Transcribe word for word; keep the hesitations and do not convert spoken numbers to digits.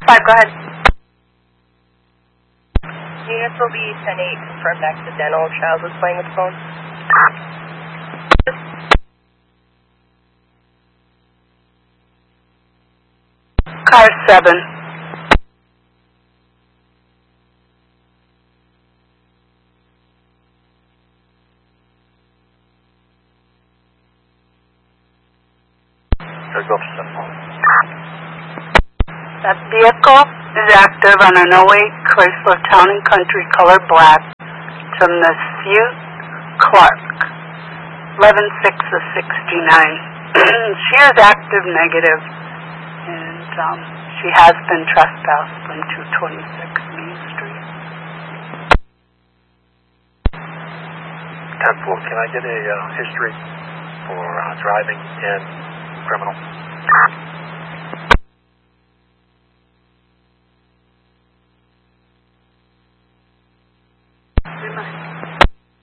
five, go ahead. Units will be ten eight, confirmed accidental. Child was playing with the phone. Car seven. That vehicle is active on an oh eight Chrysler Town and Country color black to Mesut Clark, eleven six of sixty-nine. She is active negative, and um, she has been trespassed from two twenty-six Main Street. ten four, can I get a uh, history for uh, driving and criminal?